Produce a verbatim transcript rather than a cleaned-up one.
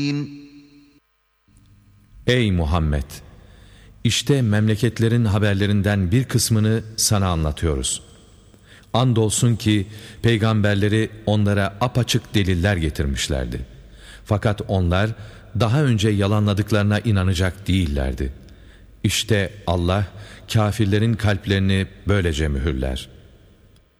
Ey Muhammed! İşte memleketlerin haberlerinden bir kısmını sana anlatıyoruz. Andolsun ki peygamberleri onlara apaçık deliller getirmişlerdi. Fakat onlar daha önce yalanladıklarına inanacak değillerdi. İşte Allah kâfirlerin kalplerini böylece mühürler.